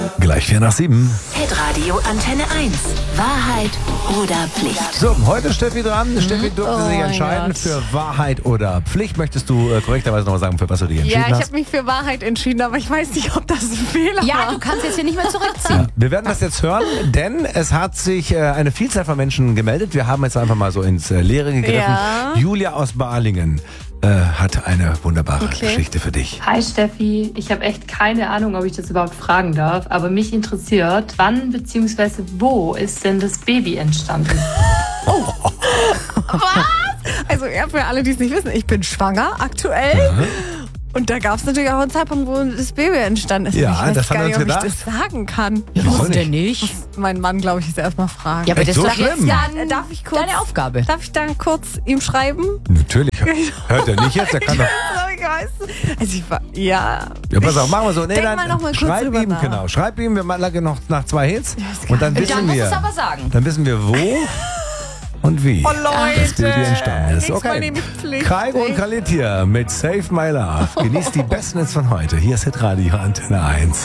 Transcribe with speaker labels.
Speaker 1: Gleich 4:07.
Speaker 2: Hitradio Antenne 1. Wahrheit oder Pflicht?
Speaker 1: So, heute ist Steffi dran. Steffi durfte sich entscheiden für Wahrheit oder Pflicht. Möchtest du korrekterweise nochmal sagen, für was du dich entschieden
Speaker 3: Ja, ich
Speaker 1: hast?
Speaker 3: habe mich für Wahrheit entschieden, aber ich weiß nicht, ob das ein Fehler war.
Speaker 4: Ja, du kannst jetzt hier nicht mehr zurückziehen.
Speaker 1: Wir werden das jetzt hören, denn es hat sich eine Vielzahl von Menschen gemeldet. Wir haben jetzt einfach mal so ins Leere gegriffen.
Speaker 3: Ja.
Speaker 1: Julia aus Balingen hat eine wunderbare Geschichte für dich.
Speaker 5: Hi Steffi, ich habe echt keine Ahnung, ob ich das überhaupt fragen darf, aber mich interessiert, wann bzw. wo ist denn das Baby entstanden?
Speaker 3: Was? Also ja, für alle, die es nicht wissen, ich bin schwanger aktuell. Und da gab es natürlich auch einen Zeitpunkt, wo das Baby entstanden ist.
Speaker 1: Ja,
Speaker 3: ich weiß
Speaker 1: das haben
Speaker 3: gar
Speaker 1: wir
Speaker 3: nicht,
Speaker 1: uns
Speaker 3: ob ich das sagen kann.
Speaker 1: Warum
Speaker 4: denn nicht?
Speaker 3: Mein Mann, glaube ich, ist erstmal fragen.
Speaker 4: Ja, aber
Speaker 1: Echt
Speaker 4: das
Speaker 1: so
Speaker 4: ist doch jetzt
Speaker 1: schlimm?
Speaker 4: dann
Speaker 3: Darf ich kurz,
Speaker 4: deine Aufgabe.
Speaker 3: Darf ich dann kurz ihm schreiben?
Speaker 1: Natürlich. Hört er nicht jetzt? Der kann doch...
Speaker 3: Ich weiß. Also ich war, ja.
Speaker 1: Ja, pass auf, machen wir so. Nee,
Speaker 3: Denk
Speaker 1: dann
Speaker 3: mal noch mal kurz
Speaker 1: schreib
Speaker 3: drüber
Speaker 1: ihm,
Speaker 3: nach.
Speaker 1: genau. Schreib ihm, wir machen noch nach 2 Hits. Und dann wissen
Speaker 4: Dann musst du
Speaker 1: wir.
Speaker 4: es aber sagen.
Speaker 1: Dann wissen wir, wo und wie
Speaker 3: Oh Leute,
Speaker 1: das Baby entstanden ist.
Speaker 3: Diesmal
Speaker 1: Okay.
Speaker 3: nehme ich Pflicht.
Speaker 1: Kaigo und Khalid hier mit Save My Love. Genießt die besten Hits von heute. Hier ist Hitradio Antenne 1.